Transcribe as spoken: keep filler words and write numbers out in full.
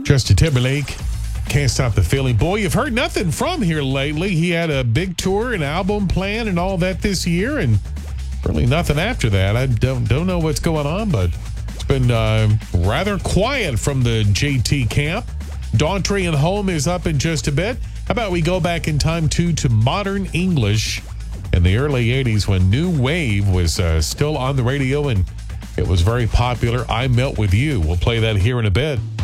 Justin Timberlake, Can't Stop the Feeling. Boy, you've heard nothing from here lately. He had a big tour, an album plan, and all that this year, and really nothing after that. I don't don't know what's going on, but it's been uh, rather quiet from the J T camp. Daughtry and Home is up in just a bit. How about we go back in time, too, to modern English in the early eighties when New Wave was uh, still on the radio and it was very popular. I Melt With You. We'll play that here in a bit.